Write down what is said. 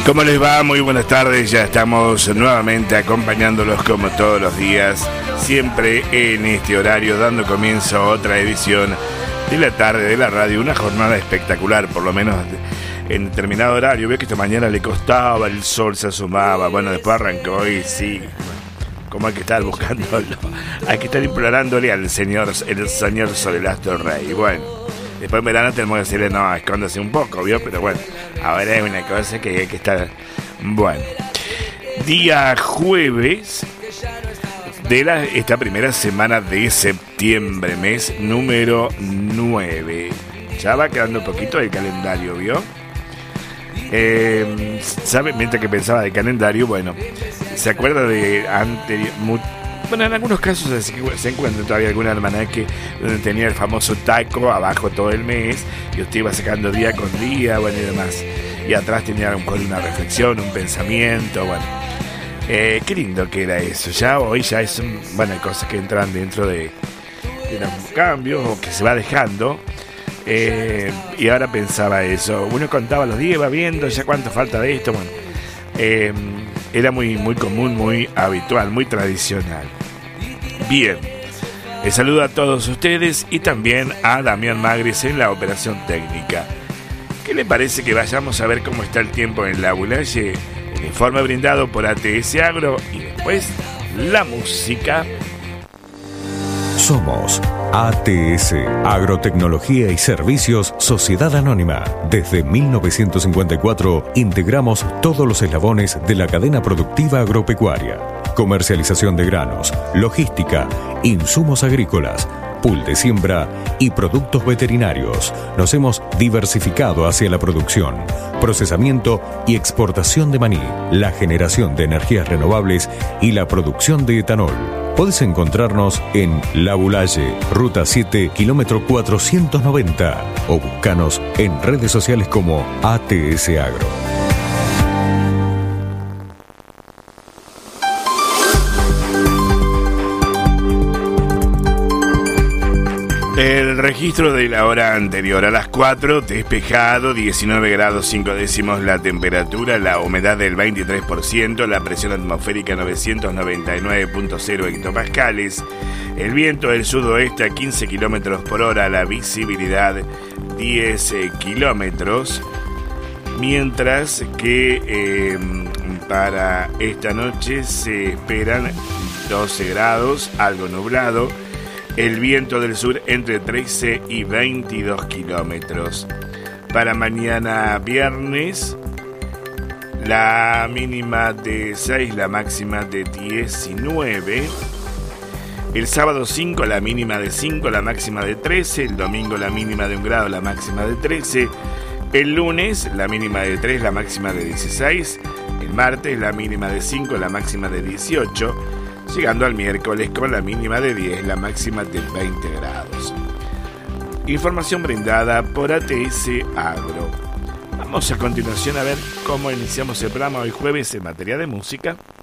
¿Cómo les va? Muy buenas tardes, ya estamos nuevamente acompañándolos como todos los días, siempre en este horario, dando comienzo a otra edición de la tarde de la radio, una jornada espectacular, por lo menos en determinado horario. Veo que esta mañana le costaba, el sol se asomaba, bueno, después arrancó y sí, como hay que estar buscándolo, hay que estar implorándole al señor, el señor Solelastro Rey, bueno. Después en verano tenemos que decirle, no, escóndase un poco, ¿vio? Pero bueno, ahora es una cosa que hay que estar... Bueno, día jueves de esta primera semana de septiembre, mes número 9. Ya va quedando un poquito el calendario, ¿vio? ¿Sabe? Mientras que pensaba del calendario, bueno, ¿se acuerda de anterior? Bueno, en algunos casos se encuentra todavía algún almanaque donde tenía el famoso taco abajo todo el mes y usted iba sacando día con día, bueno, y demás. Y atrás tenía una reflexión, un pensamiento, bueno. Qué lindo que era eso. Ya hoy ya es, bueno, hay cosas que entran dentro de los cambios o que se va dejando. Y ahora pensaba eso. Uno contaba los días, va viendo ya cuánto falta de esto, bueno. Era muy, muy común, muy habitual, muy tradicional. Bien, les saludo a todos ustedes y también a Damián Magris en la operación técnica. ¿Qué le parece que vayamos a ver cómo está el tiempo en la Bulaye? El informe brindado por ATS Agro y después la música. Somos ATS, Agrotecnología y Servicios Sociedad Anónima. Desde 1954 integramos todos los eslabones de la cadena productiva agropecuaria. Comercialización de granos, logística, insumos agrícolas, pool de siembra y productos veterinarios. Nos hemos diversificado hacia la producción, procesamiento y exportación de maní, la generación de energías renovables y la producción de etanol. Podés encontrarnos en La Bulaye, Ruta 7, kilómetro 490 o buscanos en redes sociales como ATS Agro. El registro de la hora anterior a las 4, despejado, 19 grados 5 décimos la temperatura, la humedad del 23%, la presión atmosférica 999.0 hectopascales, el viento del sudoeste a 15 kilómetros por hora, la visibilidad 10 kilómetros, mientras que para esta noche se esperan 12 grados, algo nublado. El viento del sur entre 13 y 22 kilómetros. Para mañana viernes, la mínima de 6, la máxima de 19. El sábado 5, la mínima de 5, la máxima de 13. El domingo la mínima de 1 grado, la máxima de 13. El lunes, la mínima de 3, la máxima de 16. El martes, la mínima de 5, la máxima de 18. Llegando al miércoles con la mínima de 10, la máxima de 20 grados. Información brindada por ATS Agro. Vamos a continuación a ver cómo iniciamos el programa hoy jueves en materia de música.